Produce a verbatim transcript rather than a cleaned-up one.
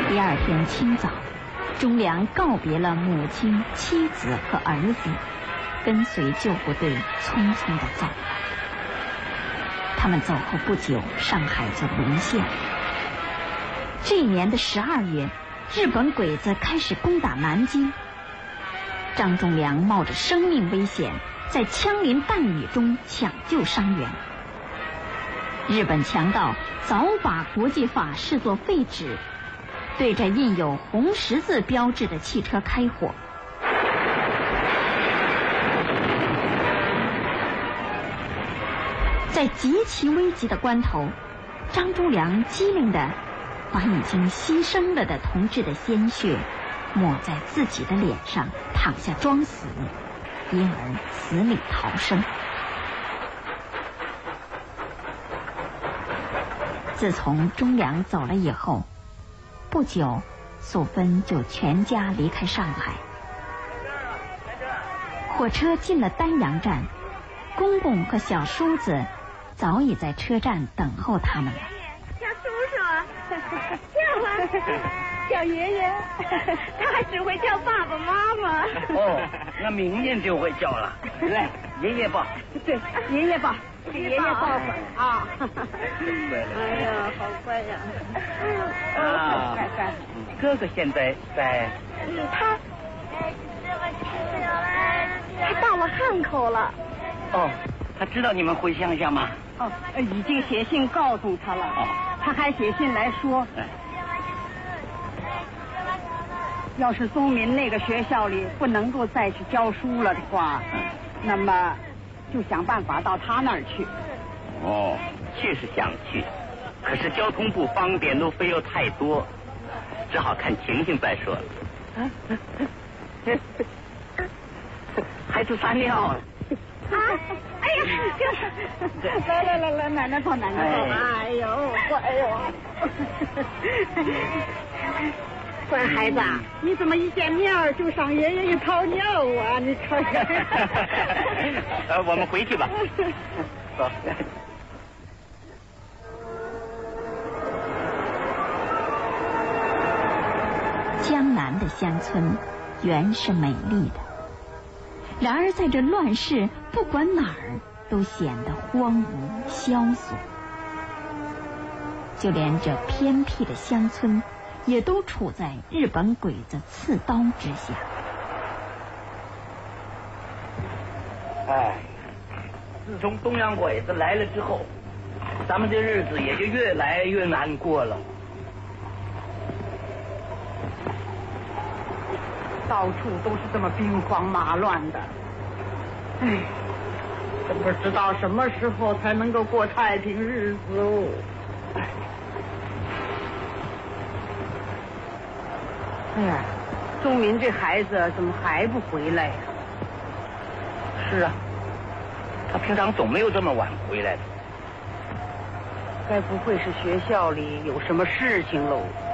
第二天清早，忠良告别了母亲、妻子和儿子，跟随旧部队匆匆地走了。他们走后不久，上海就沦陷了。这一年的十二月，日本鬼子开始攻打南京。张忠良冒着生命危险，在枪林弹雨中抢救伤员。日本强盗早把国际法视作废纸，对着印有红十字标志的汽车开火。在极其危急的关头，张忠良机灵地把已经牺牲了的同志的鲜血抹在自己的脸上，躺下装死，因而死里逃生。自从忠良走了以后，不久，素芬就全家离开上海。火车进了丹阳站，公公和小叔子早已在车站等候他们了。 叫叔叔，叫啊，叫爷爷，他还只会叫爸爸妈妈。 哦，那明年就会叫了。来，爷爷抱。 对，爷爷抱。给爷爷抱会儿啊！哎呀，好乖呀！ 啊， 乖乖。 哥哥现在在。 嗯，他他到了汉口了。 哦，他知道你们回乡下吗？ 哦，已经写信告诉他了。 哦， 他还写信来说， 哎， 要是宗民那个学校里不能够再去教书了的话， 嗯， 那么。就想办法到他那儿去。 哦，确实想去，可是交通不方便，路费又太多，只好看情形再说了。啊、孩子撒尿了。 啊！哎呀，就是，来来来来，奶奶抱奶奶抱。哎呦，乖哟。乖孩子，你怎么一见面就上爷爷一泡尿啊？你看看。 呃，我们回去吧。走。 江南的乡村原是美丽的，然而在这乱世，不管哪儿都显得荒芜萧索。就连这偏僻的乡村也都处在日本鬼子刺刀之下。 哎，自从东洋鬼子来了之后，咱们这日子也就越来越难过了。 到处都是这么兵荒马乱的，哎，真不知道什么时候才能够过太平日子哦。哎。哎呀，宗民这孩子怎么还不回来呀？ 是啊，他平常总没有这么晚回来的。 该不会是学校里有什么事情喽？